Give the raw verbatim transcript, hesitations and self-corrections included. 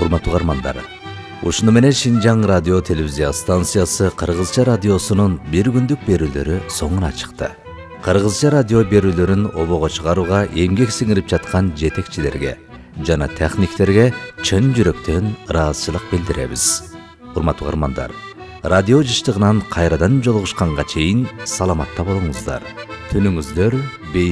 урматтуу угармандар. Ушуну менен Шинжаң радио телевизия станциясы Кыргызча радиосунун бир күндүк берүүлөрү соңуна чыкты. Кыргызча радио берүүлөрүн обого чыгарууга эмгек сиңирип жаткан жетекчилерге жана техниктерге чын жүрөктөн ыраазычылык билдиребиз. Урматтуу угармандар, радио жыштыгынан кайрадан жолугушканга чейин саламатта болуңуздар. Түнүңүздөр беймай